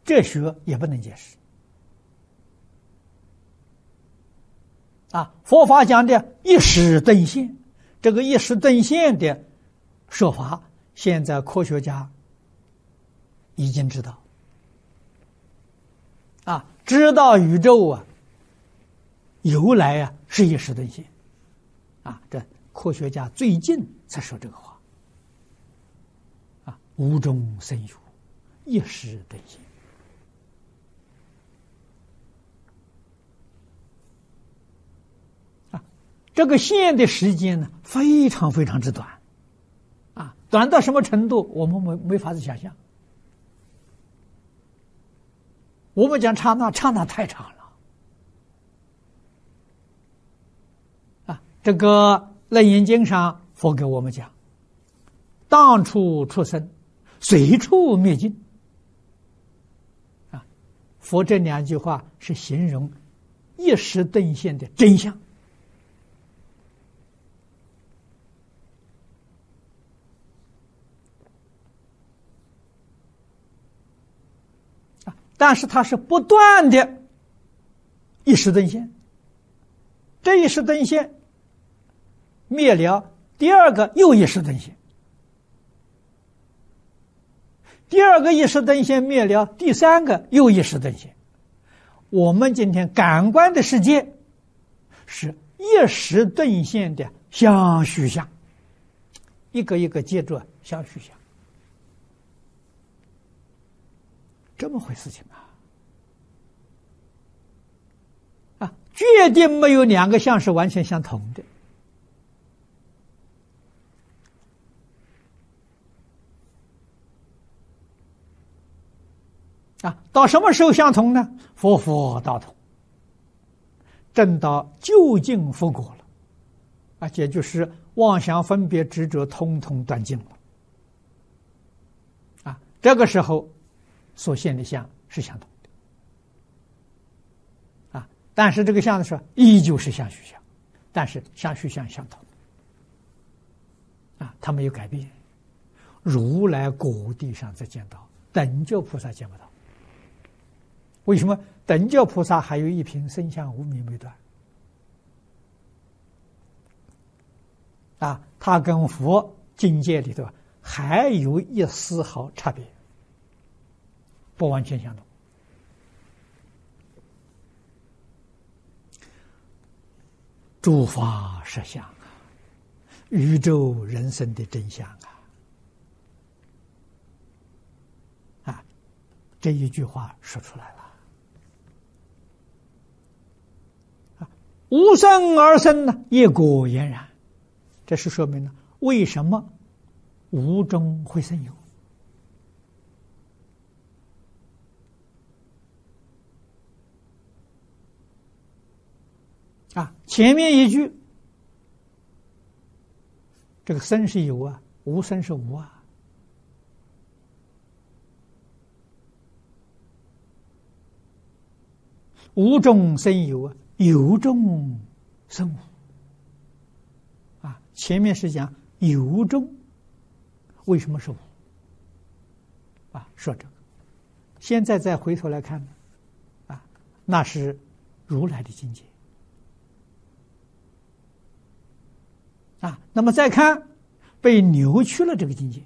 哲学也不能解释。佛法讲的一时顿现，这个一时顿现的说法，现在科学家已经知道。知道宇宙由来是一时顿现。这科学家最近才说这个话。无中生有，一时顿现。这个现的时间呢，非常非常之短。短到什么程度，我们没法子想象。我们讲刹那，刹那太长了。这个《楞严经》上佛给我们讲，当处出生，随处灭尽。佛这两句话是形容一时顿现的真相。但是它是不断的一时顿现，这一时顿现灭了，第二个又一时顿现，第二个一时顿现灭了，第三个又一时顿现。我们今天感官的世界是一时顿现的相续相，一个一个接着相续相。这么回事情决定没有两个相是完全相同的。到什么时候相同呢？佛佛道同，证到究竟佛果了，也就是妄想分别执着通通断尽了。这个时候所现的相是相同的，但是这个相的时候依旧是相续相，但是相续相相同，它没有改变。如来果地上才见到，等觉菩萨见不到。为什么？等觉菩萨还有一品生相无明没断，他跟佛境界里头还有一丝毫差别，不完全相同。诸法实相宇宙人生的真相这一句话说出来了。无生而生呢，业果俨然，这是说明了为什么无中会生有。前面一句，这个生是有无生是无无中生有有中生无。前面是讲有中为什么是无说这个。现在再回头来看那是如来的境界那么再看被扭曲了这个境界，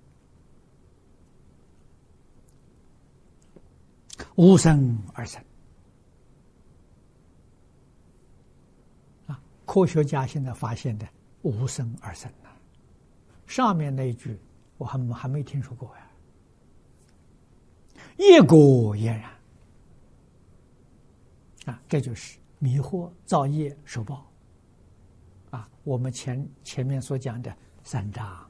无生而生科学家现在发现的无生而生上面那一句我还没听说过业果俨然这就是迷惑造业受报我们前面所讲的三障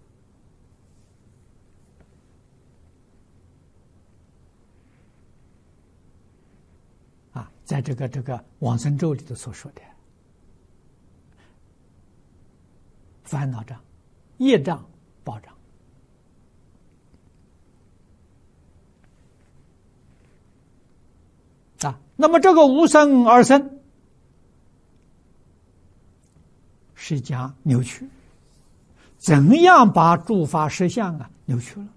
在这个往生咒里头所说的烦恼障、业障、报障那么这个无生而生是讲扭曲，怎样把诸法实相扭曲了